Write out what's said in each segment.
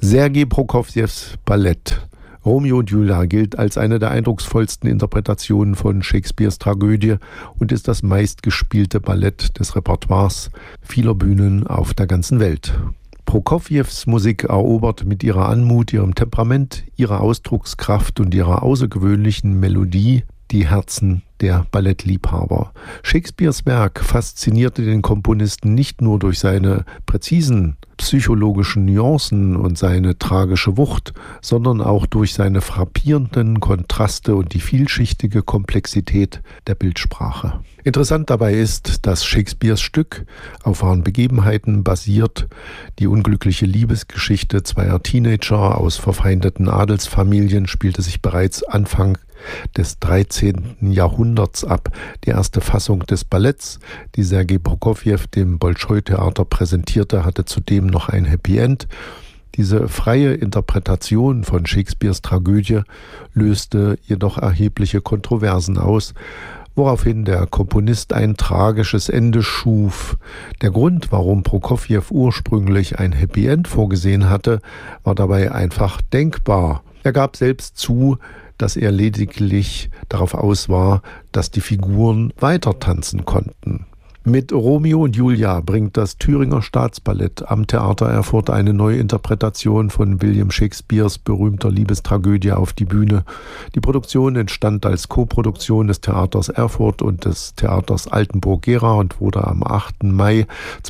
Sergei Prokofjews Ballett Romeo und Julia gilt als eine der eindrucksvollsten Interpretationen von Shakespeares Tragödie und ist das meistgespielte Ballett des Repertoires vieler Bühnen auf der ganzen Welt. Prokofjews Musik erobert mit ihrer Anmut, ihrem Temperament, ihrer Ausdruckskraft und ihrer außergewöhnlichen Melodie die Herzen der Ballettliebhaber. Shakespeares Werk faszinierte den Komponisten nicht nur durch seine präzisen psychologischen Nuancen und seine tragische Wucht, sondern auch durch seine frappierenden Kontraste und die vielschichtige Komplexität der Bildsprache. Interessant dabei ist, dass Shakespeares Stück auf wahren Begebenheiten basiert. Die unglückliche Liebesgeschichte zweier Teenager aus verfeindeten Adelsfamilien spielte sich bereits Anfang des 13. Jahrhunderts ab. Die erste Fassung des Balletts, die Sergei Prokofjew dem Bolschoi-Theater präsentierte, hatte zudem noch ein Happy End. Diese freie Interpretation von Shakespeares Tragödie löste jedoch erhebliche Kontroversen aus, woraufhin der Komponist ein tragisches Ende schuf. Der Grund, warum Prokofjew ursprünglich ein Happy End vorgesehen hatte, war dabei einfach denkbar. Er gab selbst zu, dass er lediglich darauf aus war, dass die Figuren weiter tanzen konnten. Mit Romeo und Julia bringt das Thüringer Staatsballett am Theater Erfurt eine neue Interpretation von William Shakespeares berühmter Liebestragödie auf die Bühne. Die Produktion entstand als Koproduktion des Theaters Erfurt und des Theaters Altenburg-Gera und wurde am 8. Mai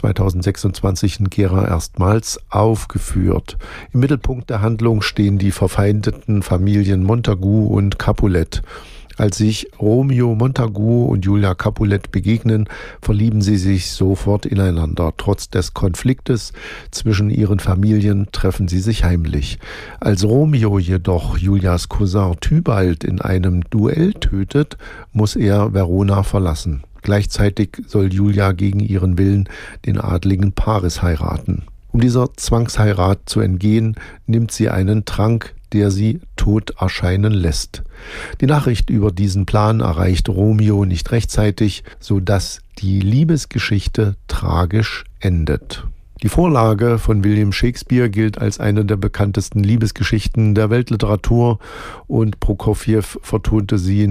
2026 in Gera erstmals aufgeführt. Im Mittelpunkt der Handlung stehen die verfeindeten Familien Montagu und Capulet. Als sich Romeo Montagu und Julia Capulet begegnen, verlieben sie sich sofort ineinander. Trotz des Konfliktes zwischen ihren Familien treffen sie sich heimlich. Als Romeo jedoch Julias Cousin Tybalt in einem Duell tötet, muss er Verona verlassen. Gleichzeitig soll Julia gegen ihren Willen den adligen Paris heiraten. Um dieser Zwangsheirat zu entgehen, nimmt sie einen Trank, der sie tot erscheinen lässt. Die Nachricht über diesen Plan erreicht Romeo nicht rechtzeitig, sodass die Liebesgeschichte tragisch endet. Die Vorlage von William Shakespeare gilt als eine der bekanntesten Liebesgeschichten der Weltliteratur und Prokofjew vertonte sie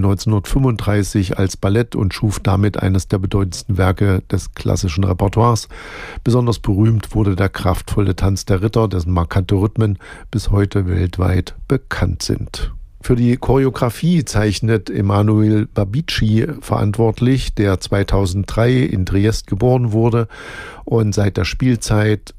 1935 als Ballett und schuf damit eines der bedeutendsten Werke des klassischen Repertoires. Besonders berühmt wurde der kraftvolle Tanz der Ritter, dessen markante Rhythmen bis heute weltweit bekannt sind. Für die Choreografie zeichnet Emanuel Babicci verantwortlich, der 2003 in Triest geboren wurde und seit der Spielzeit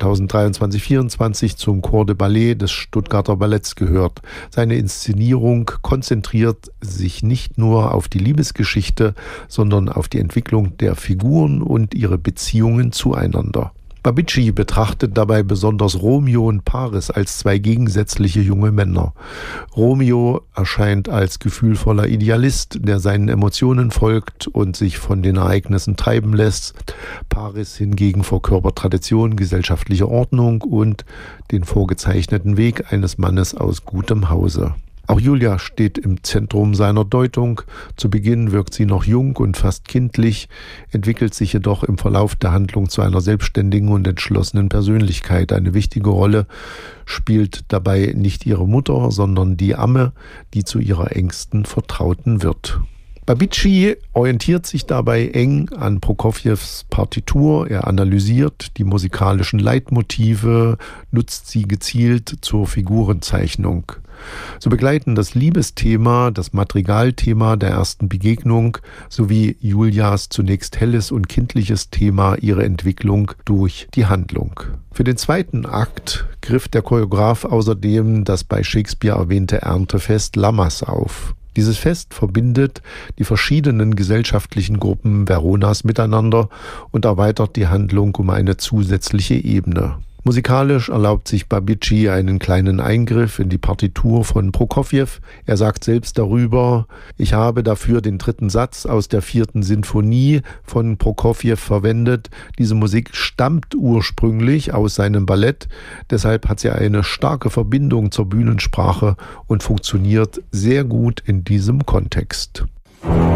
2023-24 zum Corps de Ballet des Stuttgarter Balletts gehört. Seine Inszenierung konzentriert sich nicht nur auf die Liebesgeschichte, sondern auf die Entwicklung der Figuren und ihre Beziehungen zueinander. Babicci betrachtet dabei besonders Romeo und Paris als zwei gegensätzliche junge Männer. Romeo erscheint als gefühlvoller Idealist, der seinen Emotionen folgt und sich von den Ereignissen treiben lässt. Paris hingegen verkörpert Tradition, gesellschaftliche Ordnung und den vorgezeichneten Weg eines Mannes aus gutem Hause. Auch Julia steht im Zentrum seiner Deutung. Zu Beginn wirkt sie noch jung und fast kindlich, entwickelt sich jedoch im Verlauf der Handlung zu einer selbstständigen und entschlossenen Persönlichkeit. Eine wichtige Rolle spielt dabei nicht ihre Mutter, sondern die Amme, die zu ihrer engsten Vertrauten wird. Babicci orientiert sich dabei eng an Prokofjews Partitur. Er analysiert die musikalischen Leitmotive, nutzt sie gezielt zur Figurenzeichnung. So begleiten das Liebesthema, das Madrigalthema der ersten Begegnung sowie Julias zunächst helles und kindliches Thema ihre Entwicklung durch die Handlung. Für den zweiten Akt griff der Choreograf außerdem das bei Shakespeare erwähnte Erntefest Lammas auf. Dieses Fest verbindet die verschiedenen gesellschaftlichen Gruppen Veronas miteinander und erweitert die Handlung um eine zusätzliche Ebene. Musikalisch erlaubt sich Babicci einen kleinen Eingriff in die Partitur von Prokofjew. Er sagt selbst darüber: Ich habe dafür den 3. Satz aus der 4. Sinfonie von Prokofjew verwendet. Diese Musik stammt ursprünglich aus seinem Ballett, deshalb hat sie eine starke Verbindung zur Bühnensprache und funktioniert sehr gut in diesem Kontext.